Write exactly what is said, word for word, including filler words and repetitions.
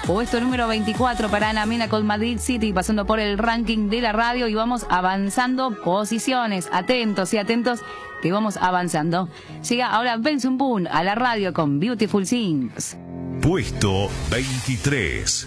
Puesto número veinticuatro para Ana Mena con Madrid City, pasando por el ranking de la radio y vamos avanzando posiciones. Atentos y atentos que vamos avanzando. Llega ahora Benson Boone a la radio con Beautiful Things. Puesto veintitrés.